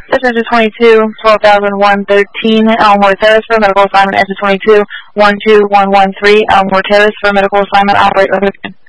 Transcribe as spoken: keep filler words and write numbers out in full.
Engine twenty-two, twelve thousand one thirteen, Elmore Terrace for medical assignment. Engine twenty-two, one two one one three, Elmore Terrace for medical assignment. Operate.